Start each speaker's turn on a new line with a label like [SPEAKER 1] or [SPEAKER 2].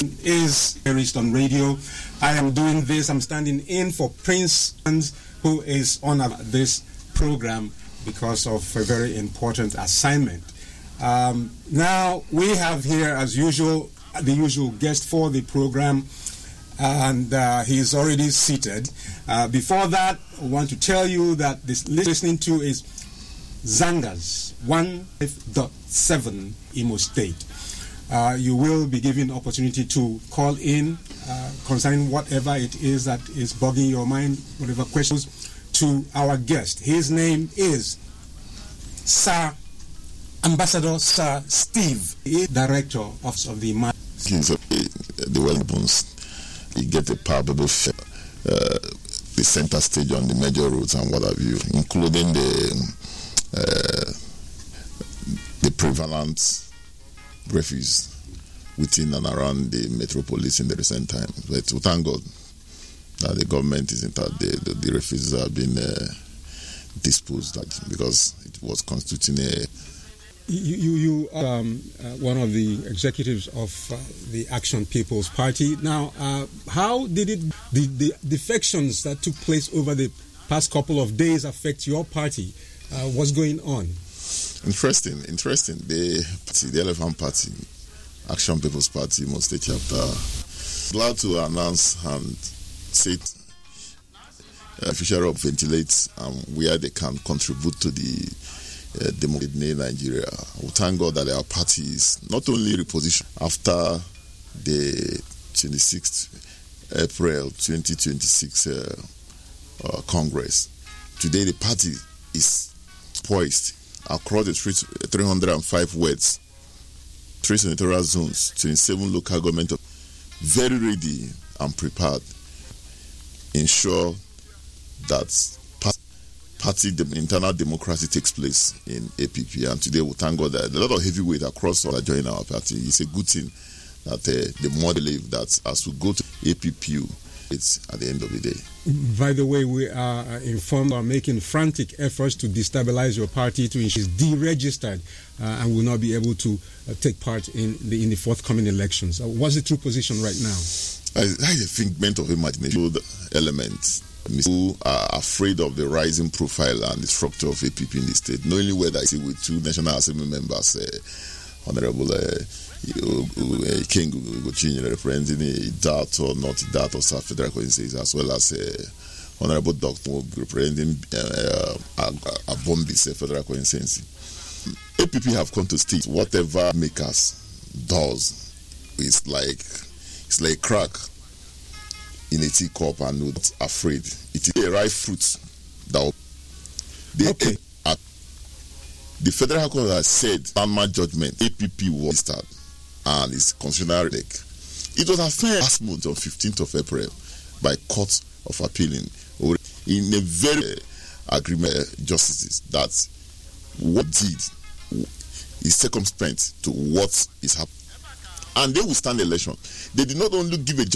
[SPEAKER 1] is Erist on radio. I am doing this. I'm standing in for Prince, who is on this program because of a very important assignment. Now, we have here, as usual, the usual guest for the program, and he is already seated. Before that, I want to tell you that this listening to is Zangas 1.7 Imo State. You will be given opportunity to call in concerning whatever it is that is bugging your mind, whatever questions, to our guest. His name is Ambassador Sir Steve, Director of the
[SPEAKER 2] the Wellbones. You get a palpable the center stage on the major roads and what have you, including the prevalent refuse within and around the metropolis in the recent time. But we thank God that the government is in that the refugees have been disposed of, because it was constituting a...
[SPEAKER 1] You are one of the executives of the Action People's Party. Now, how did the defections that took place over the past couple of days affect your party? What's going on?
[SPEAKER 2] Interesting. The Elephant Party, Action People's Party, Imo State Chapter, glad to announce and say officially ventilate where they can contribute to the democracy in Nigeria. We thank God that our party is not only repositioned after the 26th April 2026 Congress. Today the party is poised across the 305 wards, 3 senatorial zones, 27 local government, very ready and prepared, ensure that party internal democracy takes place in APP. And today we thank God that a lot of heavyweight across all are joining our party. It's a good thing that the more they live, that as we go to APPU, it's at the end of the day.
[SPEAKER 1] By the way, we are informed are making frantic efforts to destabilize your party to ensure it's deregistered and will not be able to take part in the forthcoming elections. What's the true position right now?
[SPEAKER 2] I think figment of imagination elements who are afraid of the rising profile and the structure of APP in the state, knowing whether I see with two National Assembly members, Honorable King Ugochinyere representing that or not that of South Federal Constituency, as well as Honorable Dr. representing Abombise Federal Constituency. APP have come to state whatever makers does is like crack in a teacup and not afraid. It is a ripe fruit that the Federal Court has said landmark judgment APP was started and is considered like it was affirmed last month on 15th of April by Court of Appealing in a very agreement justices that what did is circumspect to what is happening, and they will stand election. They did not only give a